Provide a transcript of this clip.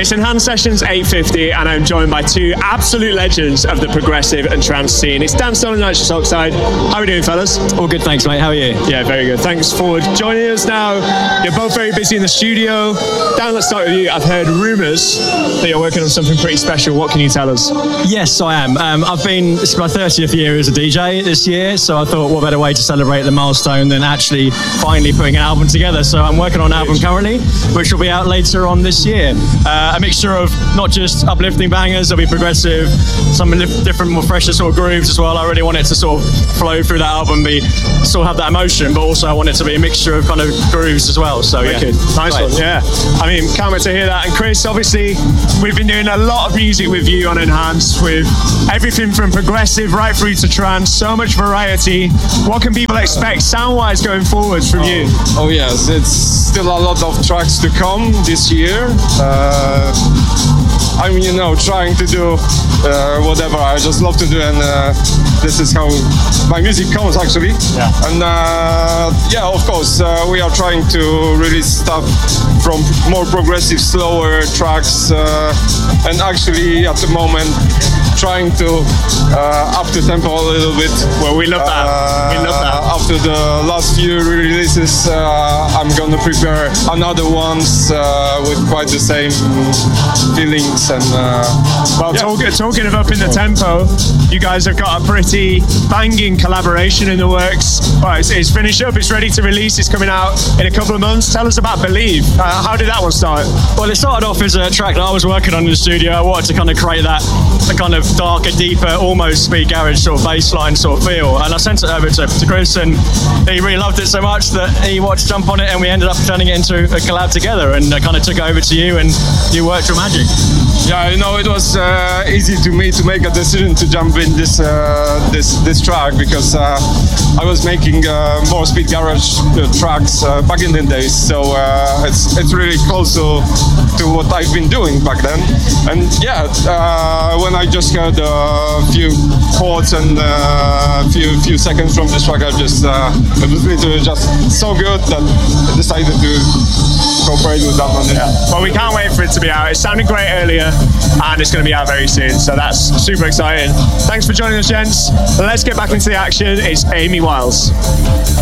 It's Enhanced Sessions 850, and I'm joined by two absolute legends of the progressive and trance scene. It's Dan Stone and Nitrous Oxide. How are we doing, fellas? All good, thanks, mate. How are you? Yeah, very good. Thanks for joining us now. You're both very busy in the studio. Dan, let's start with you. I've heard rumours that you're working on something pretty special. What can you tell us? Yes, I am. This is my 30th year as a DJ this year, so I thought what better way to celebrate the milestone than actually finally putting an album together. So I'm working on an album currently, which will be out later on this year. A mixture of not just uplifting bangers, there'll be progressive, some different, more fresher sort of grooves as well. I really want it to sort of flow through that album, still have that emotion, but also I want it to be a mixture of kind of grooves as well. So yeah, nice one. Yeah, I mean, can't wait to hear that. And Chris, obviously, we've been doing a lot of music with you on Enhanced, with everything from progressive right through to trance. So much variety. What can people expect sound-wise going forwards from you? Oh yes, it's still a lot of tracks to come this year. I'm, trying to do whatever I just love to do, and this is how my music comes, actually. Yeah. And of course, we are trying to release stuff from more progressive, slower tracks, and actually at the moment trying to up the tempo a little bit. Well, we love that. We love that. After the last few releases, I'm gonna prepare another ones with quite the same feelings and. Talking of upping the tempo, you guys have got a pretty banging collaboration in the works. Well, it's finished up. It's ready to release. It's coming out in a couple of months. Tell us about Believe. How did that one start? Well, it started off as a track that I was working on in the studio. I wanted to kind of create a kind of darker, deeper, almost speed garage sort of bass line sort of feel. And I sent it over to Chris, and he really loved it so much that he wanted to jump on it, and we ended up turning it into a collab together, and I kind of took it over to you, and you worked your magic. Yeah, it was easy to me to make a decision to jump in this track, because I was making more speed garage tracks back in the days, so it's really close to what I've been doing back then. And when I just heard a few chords and a few seconds from this track, it was literally just so good that I decided to cooperate with that one. Yeah. Well, we can't wait for it to be out. It sounded great earlier, and it's going to be out very soon, so that's super exciting. Thanks for joining us, gents. Let's get back into the action. It's Amy Wiles.